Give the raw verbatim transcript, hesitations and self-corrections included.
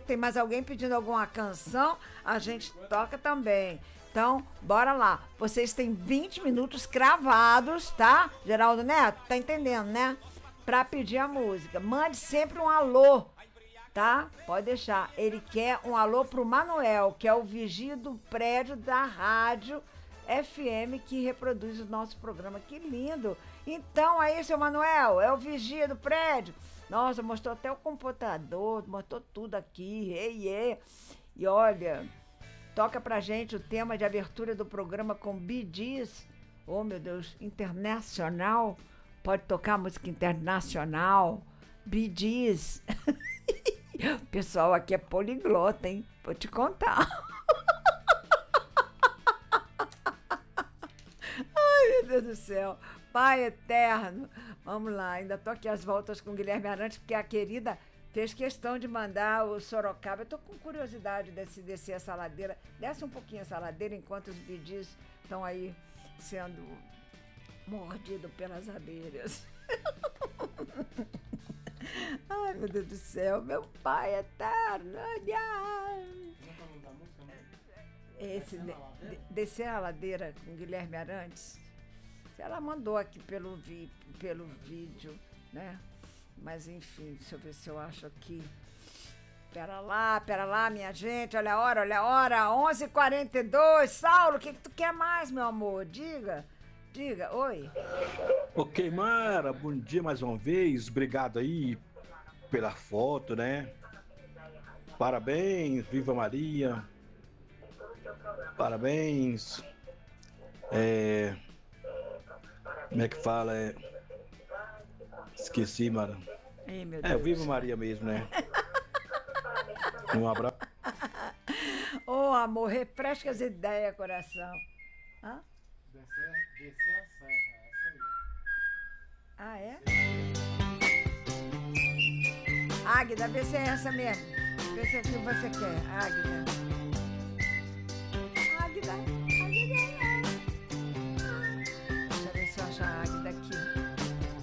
tem mais alguém pedindo alguma canção, a gente toca também. Então, bora lá. Vocês têm vinte minutos cravados, tá? Geraldo Neto, tá entendendo, né? Pra pedir a música. Mande sempre um alô, tá? Pode deixar. Ele quer um alô pro Manuel, que é o vigia do prédio da rádio F M que reproduz o nosso programa. Que lindo! Então, aí, seu Manuel, é o vigia do prédio. Nossa, mostrou até o computador, mostrou tudo aqui. Ei, ei. E olha... Toca pra gente o tema de abertura do programa com Bee Gees. Oh, meu Deus, internacional. Pode tocar música internacional. Bee Gees. O pessoal aqui é poliglota, hein? Vou te contar. Ai, meu Deus do céu. Pai eterno. Vamos lá, ainda tô aqui às voltas com o Guilherme Arantes, porque a querida... fez questão de mandar o Sorocaba. Eu tô com curiosidade de descer essa ladeira. Desce um pouquinho essa ladeira enquanto os Bee Gees estão aí sendo mordidos pelas abelhas. Ai, meu Deus do céu. Meu pai eterno. Esse, de, de, descer a ladeira com Guilherme Arantes. Ela mandou aqui pelo, vi, pelo vídeo, né? Mas enfim, deixa eu ver se eu acho aqui. Pera lá, pera lá, minha gente. Olha a hora, olha a hora. onze e quarenta e dois. Saulo, o que, que tu quer mais, meu amor? Diga, diga, oi. Ok, Mara, bom dia mais uma vez. Obrigado aí pela foto, né? Parabéns, Viva Maria. Parabéns. É... Como é que fala? É... Esqueci, Mara. Ei, meu é, Deus. Viva Maria mesmo, né? Um abraço. Ô, oh, amor, refresca as ideias, coração. Hã? Descer, descer a serra, essa aí. Ah, é? Águida, vê se é essa mesmo. Vê se é o que você quer, Águida.